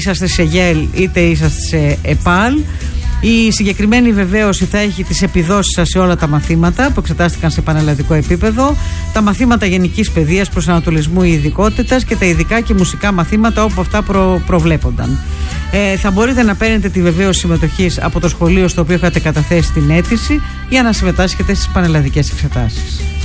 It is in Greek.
είσαστε σε ΓΕΛ είτε είσαστε σε ΕΠΑΛ. Η συγκεκριμένη βεβαίωση θα έχει τις επιδόσεις σας σε όλα τα μαθήματα που εξετάστηκαν σε πανελλαδικό επίπεδο, τα μαθήματα γενικής παιδείας, προσανατολισμού ή ειδικότητας και τα ειδικά και μουσικά μαθήματα όπου αυτά προβλέπονταν. Θα μπορείτε να παίρνετε τη βεβαίωση συμμετοχής από το σχολείο στο οποίο είχατε καταθέσει την αίτηση για να συμμετάσχετε στις πανελλαδικές εξετάσεις.